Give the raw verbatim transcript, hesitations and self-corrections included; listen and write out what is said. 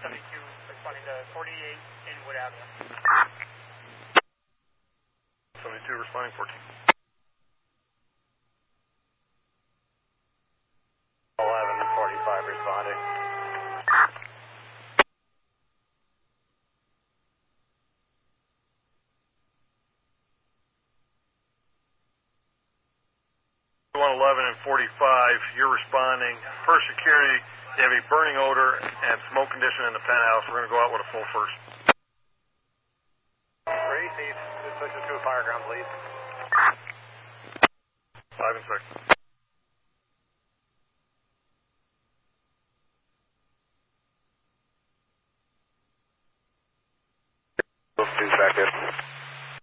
seventy-two, responding to forty-eight Inwood Avenue. seventy-two, responding fourteen. eleven forty-five, responding. one eleven and forty-five, you're responding. First security, you have a burning odor and smoke condition in the penthouse. We're going to go out with a full first. Three, cease. Switches to a fire ground, please. Five and six.